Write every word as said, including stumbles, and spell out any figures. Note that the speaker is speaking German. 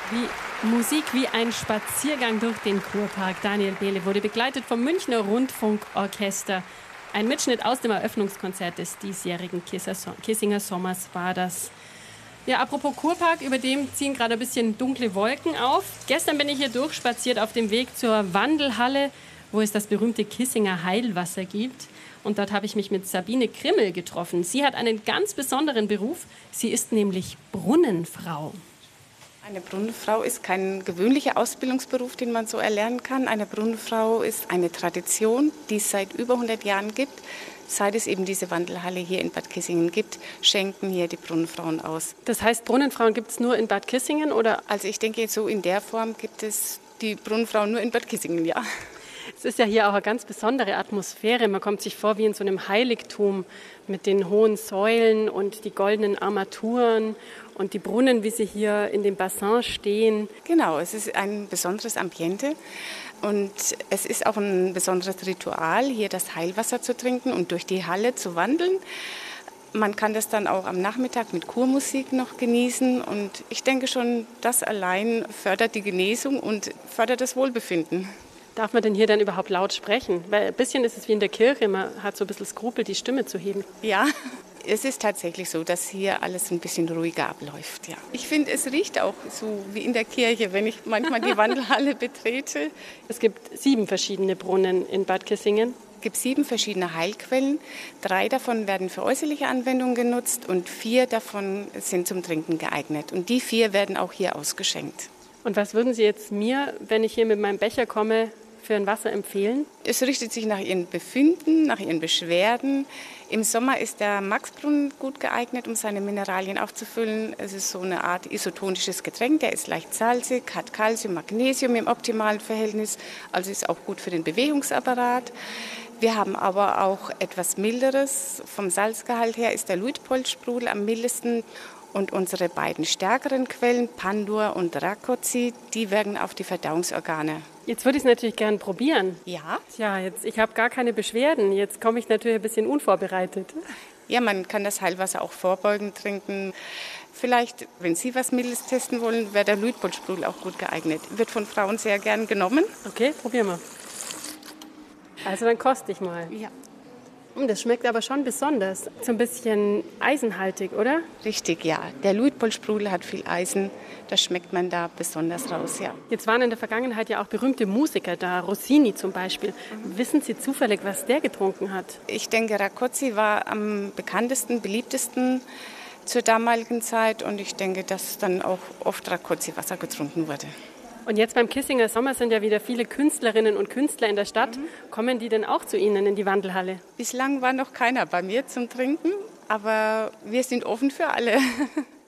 Wie Musik wie ein Spaziergang durch den Kurpark. Daniel Behle wurde begleitet vom Münchner Rundfunkorchester. Ein Mitschnitt aus dem Eröffnungskonzert des diesjährigen Kissinger Sommers war das. Ja, apropos Kurpark, über dem ziehen gerade ein bisschen dunkle Wolken auf. Gestern bin ich hier durchspaziert auf dem Weg zur Wandelhalle, wo es das berühmte Kissinger Heilwasser gibt. Und dort habe ich mich mit Sabine Krimmel getroffen. Sie hat einen ganz besonderen Beruf. Sie ist nämlich Brunnenfrau. Eine Brunnenfrau ist kein gewöhnlicher Ausbildungsberuf, den man so erlernen kann. Eine Brunnenfrau ist eine Tradition, die es seit über hundert Jahren gibt. Seit es eben diese Wandelhalle hier in Bad Kissingen gibt, schenken hier die Brunnenfrauen aus. Das heißt, Brunnenfrauen gibt es nur in Bad Kissingen, oder? Also ich denke, so in der Form gibt es die Brunnenfrauen nur in Bad Kissingen, ja. Es ist ja hier auch eine ganz besondere Atmosphäre. Man kommt sich vor wie in so einem Heiligtum mit den hohen Säulen und die goldenen Armaturen und die Brunnen, wie sie hier in dem Bassin stehen. Genau, es ist ein besonderes Ambiente und es ist auch ein besonderes Ritual, hier das Heilwasser zu trinken und durch die Halle zu wandeln. Man kann das dann auch am Nachmittag mit Chormusik noch genießen und ich denke schon, das allein fördert die Genesung und fördert das Wohlbefinden. Darf man denn hier dann überhaupt laut sprechen? Weil ein bisschen ist es wie in der Kirche, man hat so ein bisschen Skrupel, die Stimme zu heben. Ja, es ist tatsächlich so, dass hier alles ein bisschen ruhiger abläuft. Ja. Ich finde, es riecht auch so wie in der Kirche, wenn ich manchmal die Wandelhalle betrete. Es gibt sieben verschiedene Brunnen in Bad Kissingen. Es gibt sieben verschiedene Heilquellen. Drei davon werden für äußerliche Anwendungen genutzt und vier davon sind zum Trinken geeignet. Und die vier werden auch hier ausgeschenkt. Und was würden Sie jetzt mir, wenn ich hier mit meinem Becher komme, für ein Wasser empfehlen? Es richtet sich nach Ihren Befinden, nach Ihren Beschwerden. Im Sommer ist der Maxbrunnen gut geeignet, um seine Mineralien aufzufüllen. Es ist so eine Art isotonisches Getränk, der ist leicht salzig, hat Calcium, Magnesium im optimalen Verhältnis, also ist auch gut für den Bewegungsapparat. Wir haben aber auch etwas Milderes. Vom Salzgehalt her ist der Luitpold-Sprudel am mildesten. Und unsere beiden stärkeren Quellen, Pandur und Rákóczi, die wirken auf die Verdauungsorgane. Jetzt würde ich es natürlich gern probieren. Ja? Tja, jetzt, ich habe gar keine Beschwerden. Jetzt komme ich natürlich ein bisschen unvorbereitet. Ja, man kann das Heilwasser auch vorbeugend trinken. Vielleicht, wenn Sie was Mildes testen wollen, wäre der Luitpold-Sprudel auch gut geeignet. Wird von Frauen sehr gern genommen. Okay, probieren wir. Also dann koste ich mal. Ja. Das schmeckt aber schon besonders. So ein bisschen eisenhaltig, oder? Richtig, ja. Der Luitpold-Sprudel hat viel Eisen. Das schmeckt man da besonders raus, ja. Jetzt waren in der Vergangenheit ja auch berühmte Musiker da, Rossini zum Beispiel. Mhm. Wissen Sie zufällig, was der getrunken hat? Ich denke, Rákóczi war am bekanntesten, beliebtesten zur damaligen Zeit. Und ich denke, dass dann auch oft Rákóczi-Wasser getrunken wurde. Und jetzt beim Kissinger Sommer sind ja wieder viele Künstlerinnen und Künstler in der Stadt. Mhm. Kommen die denn auch zu Ihnen in die Wandelhalle? Bislang war noch keiner bei mir zum Trinken, aber wir sind offen für alle.